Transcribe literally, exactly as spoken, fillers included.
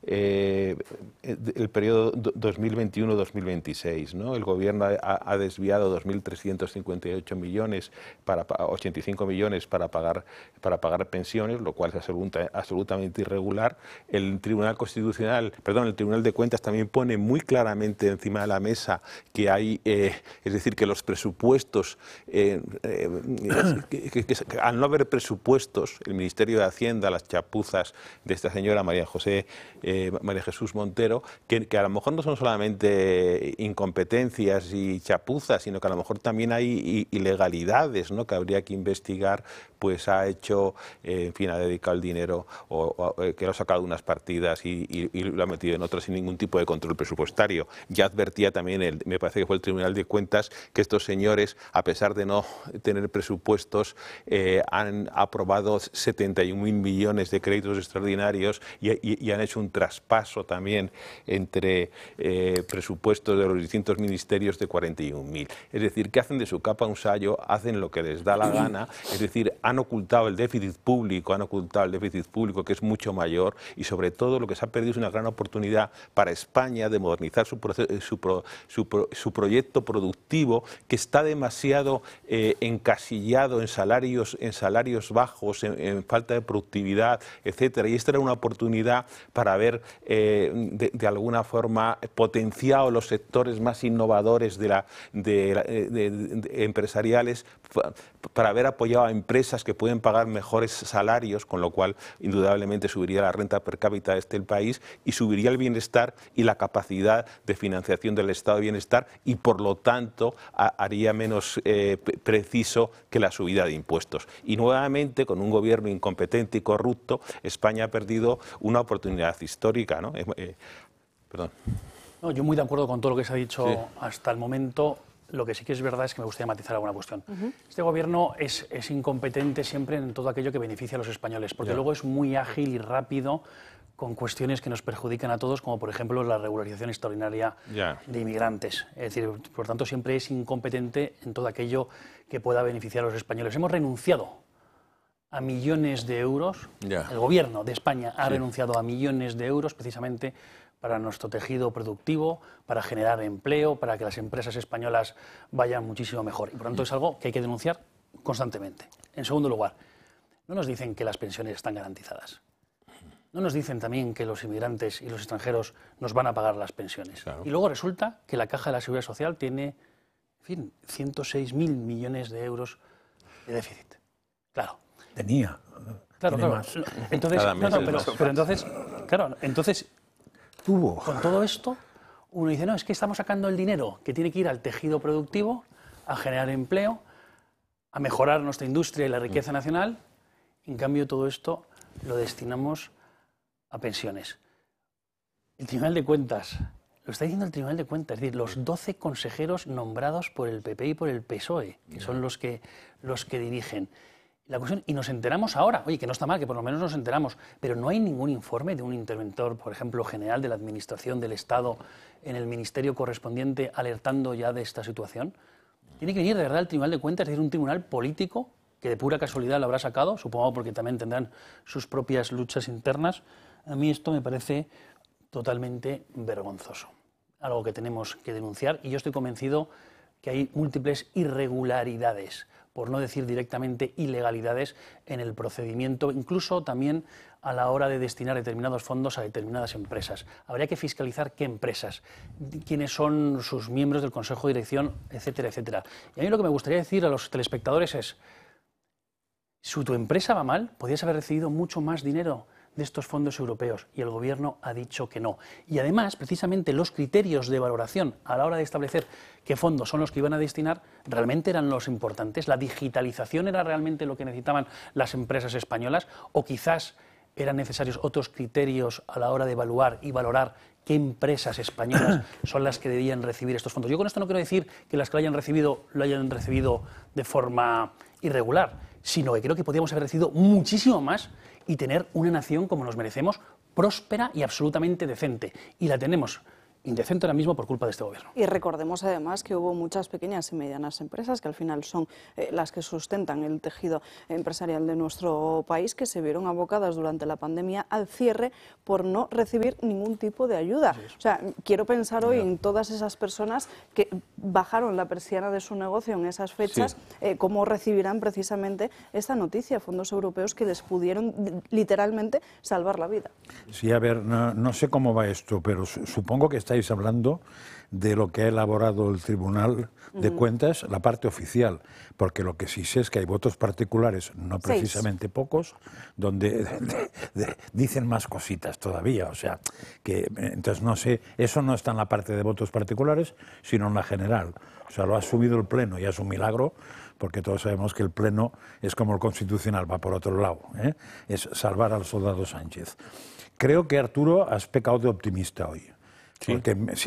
eh, el periodo dos mil veintiuno dos mil veintiséis, ¿no? El gobierno ha, ha desviado dos mil trescientos cincuenta y ocho millones, para, ochenta y cinco millones para pagar, para pagar pensiones, lo cual es absoluta, absolutamente irregular. El Tribunal Constitucional, perdón, el Tribunal de Cuentas también pone muy claramente encima de la mesa que hay, eh, es decir, que los presupuestos, eh, eh, que, que, que, que al no haber presupuestos, el Ministerio de Hacienda, las chapuzas de esta señora María José, eh, María Jesús Montero, que, que a lo mejor no son solamente incompetencias y chapuzas, sino que a lo mejor también hay ilegalidades, ¿no?, que habría que investigar, pues ha hecho, eh, en fin, ha dedicado el dinero o, o que lo ha sacado de unas partidas y, y, y lo ha metido en otras sin ningún tipo de control presupuestario. Ya advertía también, el, me parece que fue el Tribunal de Cuentas, que estos señores, a pesar de no tener presupuestos, eh, han aprobado setenta y un mil millones de créditos extraordinarios y, y, y han hecho un traspaso también entre eh, presupuestos de los distintos ministerios de cuarenta y un mil. Es decir, que hacen de su capa un sayo, hacen lo que les da la gana, es decir, han ocultado el déficit público, han ocultado el déficit público que es mucho mayor y sobre todo lo que se ha perdido es una gran oportunidad para España de modernizar su, proceso, su, pro, su, pro, su proyecto productivo, que está demasiado eh, encasillado en salarios, en salarios bajos, en, en falta de productividad, etcétera. Y esta era una oportunidad para haber eh, de, de alguna forma potenciado los sectores más innovadores de la, de, de, de, de empresariales, para haber apoyado a empresas que pueden pagar mejores salarios, con lo cual indudablemente subiría la renta per cápita de este país y subiría el bienestar y la capacidad de financiación del estado de bienestar y por lo tanto a, haría menos eh, preciso que la subida de impuestos. Y nuevamente, con un gobierno incompetente y corrupto, España ha perdido una oportunidad histórica, ¿no? Eh, eh, perdón. No, yo muy de acuerdo con todo lo que se ha dicho sí. hasta el momento. Lo que sí que es verdad es que me gustaría matizar alguna cuestión. Uh-huh. Este gobierno es, es incompetente siempre en todo aquello que beneficia a los españoles, porque yeah. luego es muy ágil y rápido con cuestiones que nos perjudican a todos, como por ejemplo la regularización extraordinaria yeah. de inmigrantes. Es decir, por tanto, siempre es incompetente en todo aquello que pueda beneficiar a los españoles. Hemos renunciado a millones de euros, yeah. el gobierno de España ha sí. renunciado a millones de euros precisamente para nuestro tejido productivo, para generar empleo, para que las empresas españolas vayan muchísimo mejor. Y por tanto es algo que hay que denunciar constantemente. En segundo lugar, no nos dicen que las pensiones están garantizadas. No nos dicen también que los inmigrantes y los extranjeros nos van a pagar las pensiones. Claro. Y luego resulta que la Caja de la Seguridad Social tiene, en fin, ciento seis mil millones de euros de déficit. Claro. Tenía. Claro, claro. Más. Entonces, no, no, pero, pero entonces, claro, entonces... Tuvo. Con todo esto, uno dice, no, es que estamos sacando el dinero que tiene que ir al tejido productivo, a generar empleo, a mejorar nuestra industria y la riqueza mm. nacional. En cambio, todo esto lo destinamos a pensiones. El Tribunal de Cuentas, lo está diciendo el Tribunal de Cuentas, es decir, los doce consejeros nombrados por el P P y por el P S O E, que son los que, los que dirigen. La cuestión, y nos enteramos ahora, oye, que no está mal, que por lo menos nos enteramos, pero no hay ningún informe de un interventor, por ejemplo, general de la Administración del Estado en el ministerio correspondiente alertando ya de esta situación. Tiene que venir de verdad el Tribunal de Cuentas, es decir, un tribunal político que de pura casualidad lo habrá sacado, supongo porque también tendrán sus propias luchas internas. A mí esto me parece totalmente vergonzoso, algo que tenemos que denunciar, y yo estoy convencido que hay múltiples irregularidades, por no decir directamente ilegalidades, en el procedimiento, incluso también a la hora de destinar determinados fondos a determinadas empresas. Habría que fiscalizar qué empresas, quiénes son sus miembros del Consejo de Dirección, etcétera, etcétera. Y a mí lo que me gustaría decir a los telespectadores es, si tu empresa va mal, podrías haber recibido mucho más dinero de estos fondos europeos, y el gobierno ha dicho que no. Y además, precisamente los criterios de valoración a la hora de establecer qué fondos son los que iban a destinar realmente eran los importantes. La digitalización era realmente lo que necesitaban las empresas españolas, o quizás eran necesarios otros criterios a la hora de evaluar y valorar qué empresas españolas son las que debían recibir estos fondos. Yo con esto no quiero decir que las que lo hayan recibido lo hayan recibido de forma irregular, sino que creo que podríamos haber recibido muchísimo más y tener una nación como nos merecemos, próspera y absolutamente decente. Y la tenemos. indecente ahora mismo por culpa de este gobierno. Y recordemos además que hubo muchas pequeñas y medianas empresas que al final son eh, las que sustentan el tejido empresarial de nuestro país, que se vieron abocadas durante la pandemia al cierre por no recibir ningún tipo de ayuda. O sea, quiero pensar hoy en todas esas personas que bajaron la persiana de su negocio en esas fechas, sí. eh, cómo recibirán precisamente esta noticia, fondos europeos que les pudieron literalmente salvar la vida. Sí, a ver, no, no sé cómo va esto, pero su, supongo que estáis hablando de lo que ha elaborado el Tribunal de uh-huh. Cuentas, la parte oficial, porque lo que sí sé es que hay votos particulares, no precisamente Seis. pocos, donde de, de, dicen más cositas todavía, o sea, que entonces no sé, eso no está en la parte de votos particulares, sino en la general. O sea, lo ha asumido el Pleno y es un milagro, porque todos sabemos que el Pleno es como el Constitucional, va por otro lado, ¿eh? Es salvar al soldado Sánchez. Creo que, Arturo, has pecado de optimista hoy. Sí. Porque,